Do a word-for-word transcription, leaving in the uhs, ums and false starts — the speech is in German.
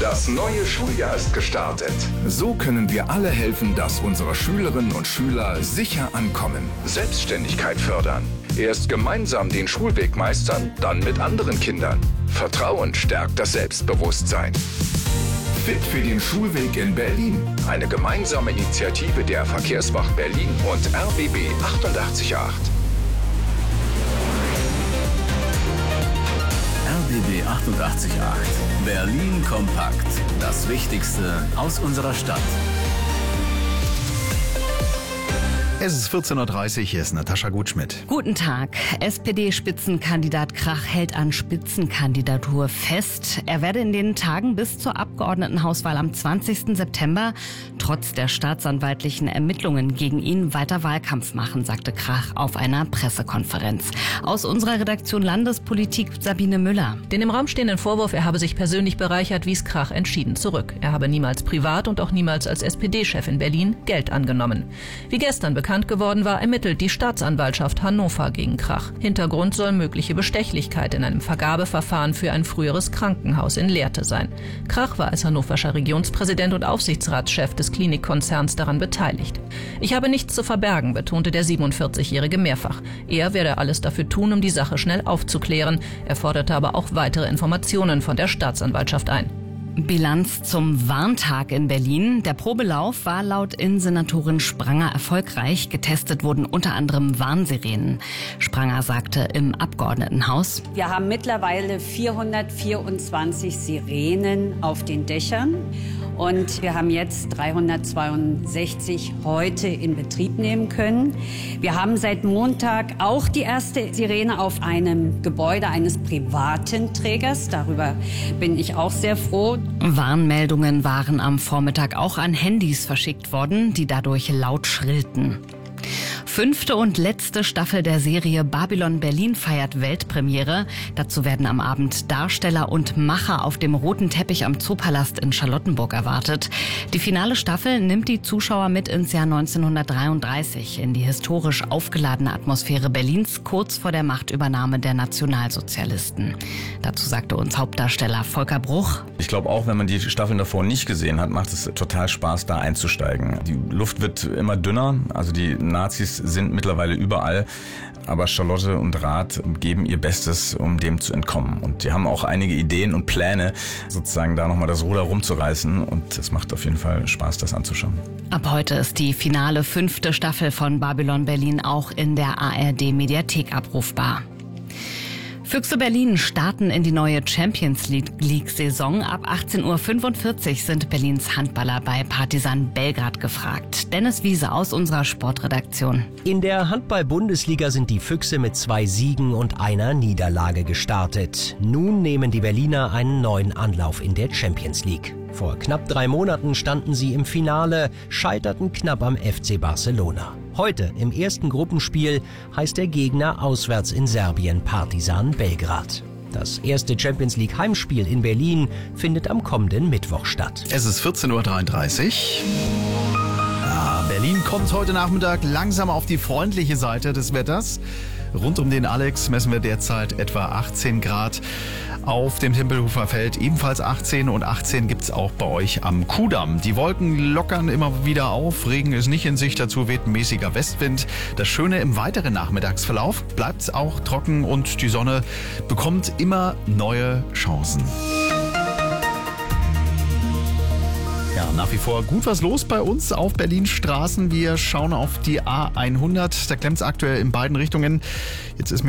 Das neue Schuljahr ist gestartet. So können wir alle helfen, dass unsere Schülerinnen und Schüler sicher ankommen. Selbstständigkeit fördern. Erst gemeinsam den Schulweg meistern, dann mit anderen Kindern. Vertrauen stärkt das Selbstbewusstsein. Fit für den Schulweg in Berlin. Eine gemeinsame Initiative der Verkehrswacht Berlin und R B B achtundachtzig Komma acht. R B B achtundachtzig Komma acht. Berlin kompakt. Das Wichtigste aus unserer Stadt. Es ist vierzehn Uhr dreißig, hier ist Natascha Gutschmidt. Guten Tag. S P D-Spitzenkandidat Krach hält an Spitzenkandidatur fest. Er werde in den Tagen bis zur Abgeordnetenhauswahl am zwanzigsten September trotz der staatsanwaltlichen Ermittlungen gegen ihn weiter Wahlkampf machen, sagte Krach auf einer Pressekonferenz. Aus unserer Redaktion Landespolitik Sabine Müller. Den im Raum stehenden Vorwurf, er habe sich persönlich bereichert, wies Krach entschieden zurück. Er habe niemals privat und auch niemals als S P D-Chef in Berlin Geld angenommen. Wie gestern bekannt geworden war, ermittelt die Staatsanwaltschaft Hannover gegen Krach. Hintergrund soll mögliche Bestechlichkeit in einem Vergabeverfahren für ein früheres Krankenhaus in Lehrte sein. Krach war als hannoverscher Regionspräsident und Aufsichtsratschef des Klinikkonzerns daran beteiligt. Ich habe nichts zu verbergen, betonte der siebenundvierzigjährige mehrfach. Er werde alles dafür tun, um die Sache schnell aufzuklären. Er forderte aber auch weitere Informationen von der Staatsanwaltschaft ein. Bilanz zum Warntag in Berlin. Der Probelauf war laut Innensenatorin Spranger erfolgreich. Getestet wurden unter anderem Warnsirenen. Spranger sagte im Abgeordnetenhaus: Wir haben mittlerweile vierhundertvierundzwanzig Sirenen auf den Dächern. Und wir haben jetzt dreihundertzweiundsechzig heute in Betrieb nehmen können. Wir haben seit Montag auch die erste Sirene auf einem Gebäude eines privaten Trägers. Darüber bin ich auch sehr froh. Warnmeldungen waren am Vormittag auch an Handys verschickt worden, die dadurch laut schrillten. Fünfte und letzte Staffel der Serie Babylon Berlin feiert Weltpremiere. Dazu werden am Abend Darsteller und Macher auf dem roten Teppich am Zoopalast in Charlottenburg erwartet. Die finale Staffel nimmt die Zuschauer mit ins Jahr neunzehnhundertdreiunddreißig, in die historisch aufgeladene Atmosphäre Berlins kurz vor der Machtübernahme der Nationalsozialisten. Dazu sagte uns Hauptdarsteller Volker Bruch: Ich glaube auch, wenn man die Staffeln davor nicht gesehen hat, macht es total Spaß, da einzusteigen. Die Luft wird immer dünner, also die Nazis sind mittlerweile überall, aber Charlotte und Rath geben ihr Bestes, um dem zu entkommen. Und die haben auch einige Ideen und Pläne, sozusagen da nochmal das Ruder rumzureißen, und es macht auf jeden Fall Spaß, das anzuschauen. Ab heute ist die finale fünfte Staffel von Babylon Berlin auch in der A R D-Mediathek abrufbar. Füchse Berlin starten in die neue Champions League-Saison. Ab achtzehn Uhr fünfundvierzig sind Berlins Handballer bei Partizan Belgrad gefragt. Dennis Wiese aus unserer Sportredaktion. In der Handball-Bundesliga sind die Füchse mit zwei Siegen und einer Niederlage gestartet. Nun nehmen die Berliner einen neuen Anlauf in der Champions League. Vor knapp drei Monaten standen sie im Finale, scheiterten knapp am F C Barcelona. Heute im ersten Gruppenspiel heißt der Gegner auswärts in Serbien Partizan Belgrad. Das erste Champions League Heimspiel in Berlin findet am kommenden Mittwoch statt. Es ist vierzehn Uhr dreiunddreißig. Ja, Berlin kommt heute Nachmittag langsam auf die freundliche Seite des Wetters. Rund um den Alex messen wir derzeit etwa achtzehn Grad. Auf dem Tempelhofer Feld ebenfalls achtzehn, und achtzehn gibt's auch bei euch am Kudamm. Die Wolken lockern immer wieder auf, Regen ist nicht in Sicht, dazu weht ein mäßiger Westwind. Das Schöne: im weiteren Nachmittagsverlauf bleibt's auch trocken und die Sonne bekommt immer neue Chancen. Ja, nach wie vor gut was los bei uns auf Berlins Straßen. Wir schauen auf die A hundert. Da klemmt's aktuell in beiden Richtungen. Jetzt ist